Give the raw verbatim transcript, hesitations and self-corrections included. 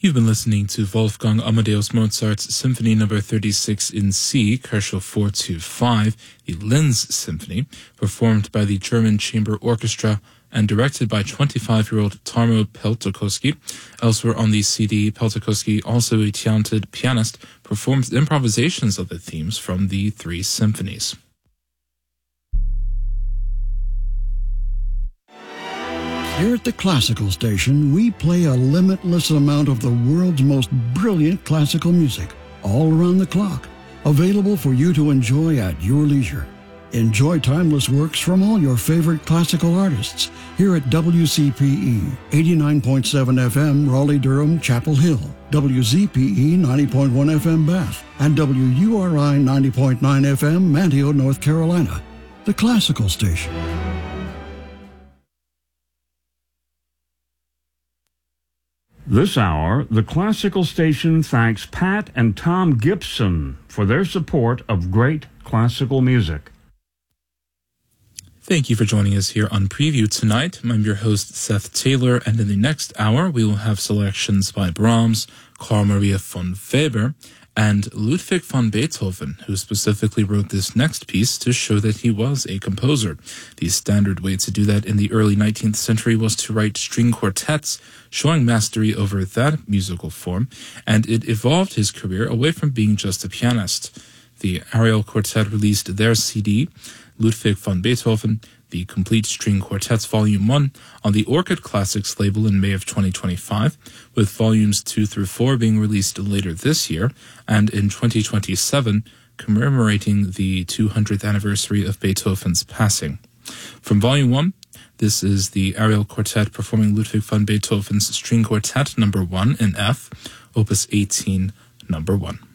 You've been listening to Wolfgang Amadeus Mozart's Symphony Number thirty-six in C, Koelschel four two five, the Linz Symphony, performed by the German Chamber Orchestra and directed by twenty-five-year-old Tarmo Peltokoski. Elsewhere on the C D, Peltokoski, also a talented pianist, performed improvisations of the themes from the three symphonies. Here at the Classical Station, we play a limitless amount of the world's most brilliant classical music, all around the clock, available for you to enjoy at your leisure. Enjoy timeless works from all your favorite classical artists here at W C P E, eighty-nine point seven F M, Raleigh-Durham, Chapel Hill, W Z P E, ninety point one F M, Bath, and W U R I, ninety point nine F M, Manteo, North Carolina. The Classical Station. This hour, the Classical Station thanks Pat and Tom Gibson for their support of great classical music. Thank you for joining us here on Preview tonight. I'm your host, Seth Taylor, and in the next hour, we will have selections by Brahms, Carl Maria von Weber, and Ludwig van Beethoven, who specifically wrote this next piece to show that he was a composer. The standard way to do that in the early nineteenth century was to write string quartets, showing mastery over that musical form, and it evolved his career away from being just a pianist. The Ariel Quartet released their C D, Ludwig van Beethoven, the Complete String Quartets Volume one, on the Orchid Classics label in May of twenty twenty-five, with Volumes two through four being released later this year, and in twenty twenty-seven, commemorating the two hundredth anniversary of Beethoven's passing. From Volume one, this is the Ariel Quartet performing Ludwig van Beethoven's String Quartet Number one in F, Opus eighteen, Number one.